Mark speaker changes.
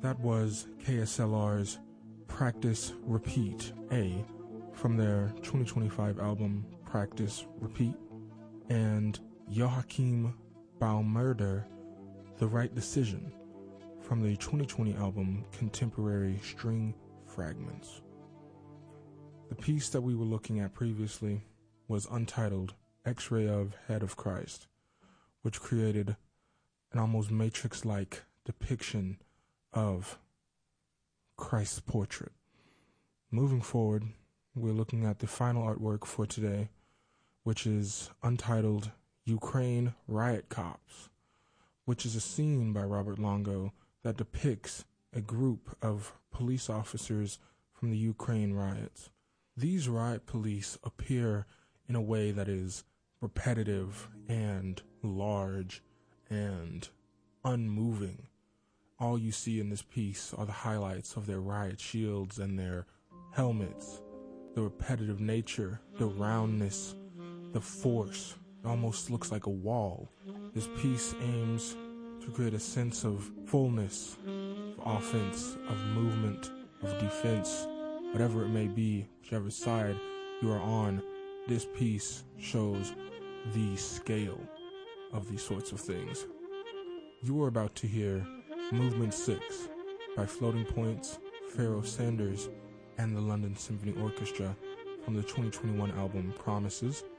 Speaker 1: That was KSLR's Practice Repeat A from their 2025 album Practice Repeat, and Joachim Baumurder, The Right Decision from the 2020 album Contemporary String Fragments. The piece that we were looking at previously was Untitled X-Ray of Head of Christ, which created an almost Matrix-like depiction of Christ's portrait. Moving forward, we're looking at the final artwork for today, which is Untitled Ukraine Riot Cops, which is a scene by Robert Longo that depicts a group of police officers from the Ukraine riots. These riot police appear in a way that is repetitive and large and unmoving. All you see in this piece are the highlights of their riot shields and their helmets, the repetitive nature, the roundness, the force. It almost looks like a wall. This piece aims to create a sense of fullness, of offense, of movement, of defense, whatever it may be, whichever side you are on. This piece shows the scale of these sorts of things. You are about to hear Movement 6 by Floating Points, Pharoah Sanders, and the London Symphony Orchestra from the 2021 album Promises.